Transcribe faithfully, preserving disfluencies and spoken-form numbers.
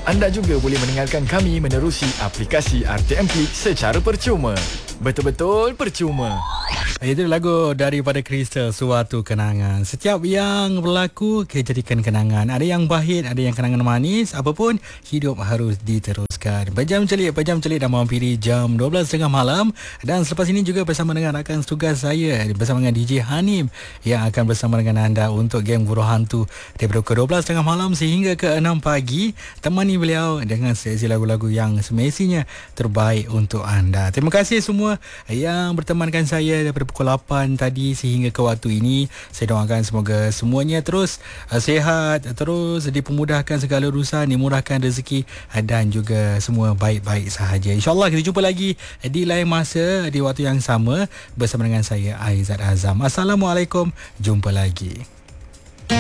Anda juga boleh mendengarkan kami menerusi aplikasi R T M Klik secara percuma. Betul-betul percuma. Itu lagu daripada Crystal, Suatu Kenangan. Setiap yang berlaku, kita jadikan kenangan. Ada yang pahit, ada yang kenangan manis. Apapun, hidup harus diteruskan. Pejam celik, pejam celik dah menghampiri jam dua belas tiga puluh malam. Dan selepas ini juga bersama dengan rakan tugas saya, bersama dengan D J Hanim, yang akan bersama dengan anda untuk geng Buruh Hantu daripada pukul dua belas tiga puluh malam sehingga ke enam pagi. Temani beliau dengan sesi lagu-lagu yang semestinya terbaik untuk anda. Terima kasih semua yang bertemankan saya daripada pukul lapan tadi sehingga ke waktu ini. Saya doakan semoga semuanya terus uh, sihat, terus dipermudahkan segala urusan, dimurahkan rezeki uh, dan juga semua baik-baik sahaja. InsyaAllah kita jumpa lagi di lain masa, di waktu yang sama bersama dengan saya, Aizat Azam. Assalamualaikum, jumpa lagi.